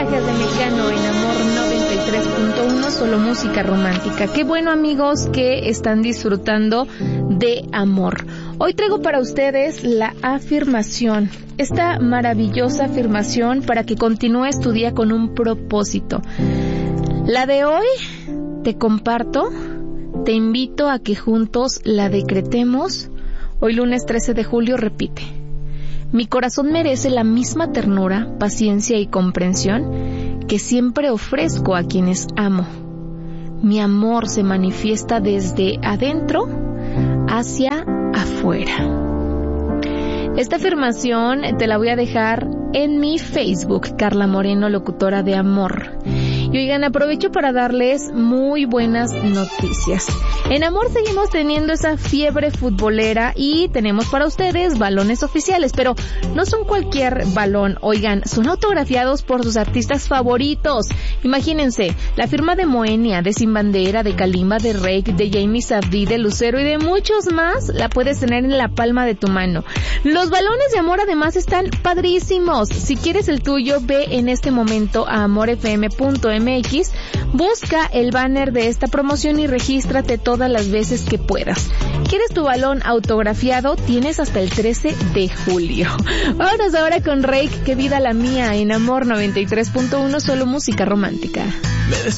mensajes de Mecano en Amor 93.1, solo música romántica. Qué bueno, amigos, que están disfrutando de amor. Hoy traigo para ustedes la afirmación, esta maravillosa afirmación para que continúes tu día con un propósito. La de hoy te comparto, te invito a que juntos la decretemos. Hoy lunes 13 de julio repite: mi corazón merece la misma ternura, paciencia y comprensión que siempre ofrezco a quienes amo. Mi amor se manifiesta desde adentro hacia afuera. Esta afirmación te la voy a dejar en mi Facebook, Carla Moreno, locutora de amor. Y oigan, aprovecho para darles muy buenas noticias. En Amor seguimos teniendo esa fiebre futbolera y tenemos para ustedes balones oficiales, pero no son cualquier balón, oigan, son autografiados por sus artistas favoritos. Imagínense, la firma de Moenia, de Sin Bandera, de Kalimba, de Reik, de Jamie Sabdi, de Lucero y de muchos más, la puedes tener en la palma de tu mano. Los balones de Amor además están padrísimos. Si quieres el tuyo, ve en este momento a amorfm.mx, busca el banner de esta promoción y regístrate todas las veces que puedas. ¿Quieres tu balón autografiado? Tienes hasta el 13 de julio. Vámonos ahora con Reik, qué vida la mía, en Amor 93.1, solo música romántica.